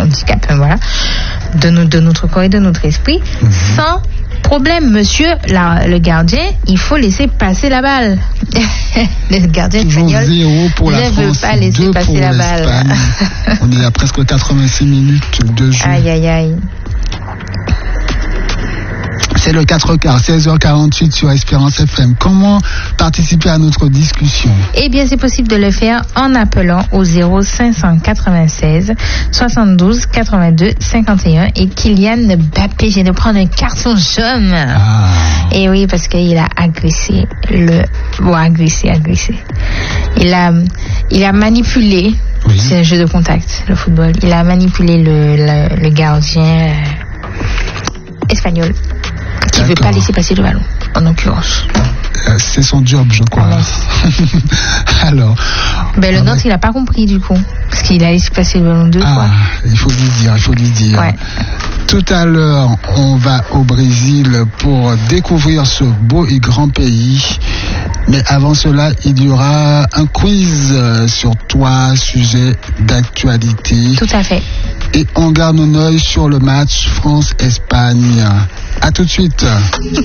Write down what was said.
handicap, voilà, de notre corps et de notre esprit, sans problème, monsieur, le gardien, il faut laisser passer la balle. Le gardien espagnol ne veut pas laisser passer la balle. On est à presque 86 minutes de jeu. Aïe, aïe, aïe. C'est le 4h15, 16h48 sur Espérance FM. Comment participer à notre discussion? Eh bien, c'est possible de le faire en appelant au 0596 72 82 51. Et Kylian Mbappé vient de prendre un carton jaune. Et oui, parce qu'il a agressé agressé. Il a manipulé. Oui. C'est un jeu de contact, le football. Il a manipulé le gardien espagnol. Qui ne veut pas laisser passer le ballon, en l'occurrence. C'est son job, je crois. Alors. Le nôtre, il n'a pas compris, du coup. Parce qu'il a laissé passer le ballon 2 fois. Il faut lui dire. Ouais. Tout à l'heure, on va au Brésil pour découvrir ce beau et grand pays. Mais avant cela, il y aura un quiz sur 3 sujets d'actualité. Tout à fait. Et on garde un œil sur le match France-Espagne. À tout de suite.